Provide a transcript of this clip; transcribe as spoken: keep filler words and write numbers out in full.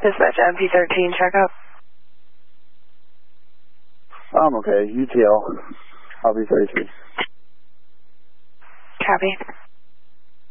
Dispatch M P thirteen, check up. I'm okay. U T L. I'll be thirty-three. Copy.